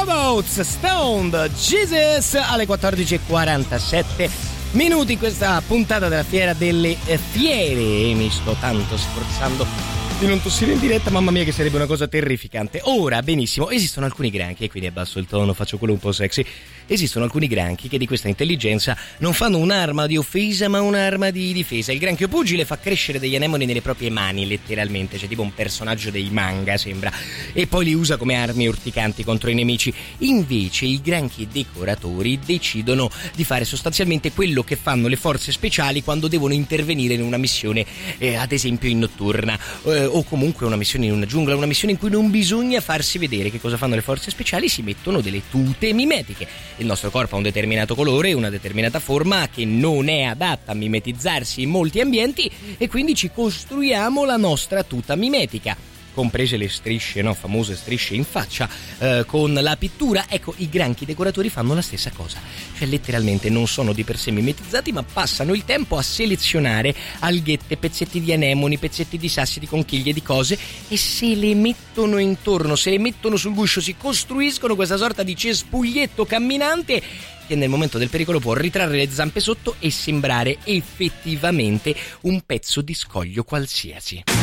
Robots, Stoned Jesus alle 14:47 minuti. Questa puntata della Fiera delle Fiere. Mi sto tanto sforzando di non tossire in diretta, mamma mia, che sarebbe una cosa terrificante. Ora, benissimo, esistono alcuni granchi, e quindi abbasso il tono, faccio quello un po' sexy. Esistono alcuni granchi che di questa intelligenza non fanno un'arma di offesa ma un'arma di difesa. Il granchio pugile fa crescere degli anemoni nelle proprie mani, letteralmente, cioè tipo un personaggio dei manga sembra, e poi li usa come armi urticanti contro i nemici. Invece i granchi decoratori decidono di fare sostanzialmente quello che fanno le forze speciali quando devono intervenire in una missione, ad esempio in notturna, o comunque una missione in una giungla, una missione in cui non bisogna farsi vedere. Che cosa fanno le forze speciali? Si mettono delle tute mimetiche. Il nostro corpo ha un determinato colore, una determinata forma che non è adatta a mimetizzarsi in molti ambienti, e quindi ci costruiamo la nostra tuta mimetica, comprese le strisce, no? Famose strisce in faccia, con la pittura. Ecco, i granchi decoratori fanno la stessa cosa, cioè letteralmente non sono di per sé mimetizzati, ma passano il tempo a selezionare alghette, pezzetti di anemoni, pezzetti di sassi, di conchiglie, di cose, e se le mettono intorno, se le mettono sul guscio, si costruiscono questa sorta di cespuglietto camminante che nel momento del pericolo può ritrarre le zampe sotto e sembrare effettivamente un pezzo di scoglio qualsiasi.